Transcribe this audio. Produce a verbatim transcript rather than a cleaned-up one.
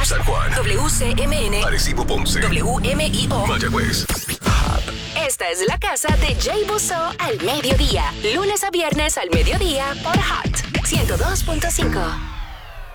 San Juan, W C M N, Arecibo, Ponce, W M I O, Mayagüez. Esta es la casa de Jay Busso al mediodía. Lunes a viernes al mediodía por Hot ciento dos punto cinco.